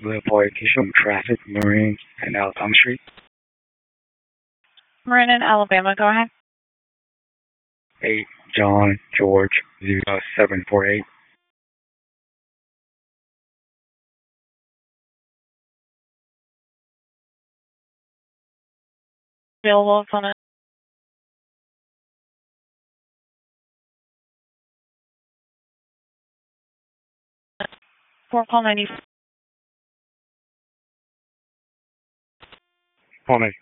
the application traffic, Marine, and Alabama Street. Marin in Alabama, go ahead. 8 John George 0748. Available on a 4 call 90. Pony.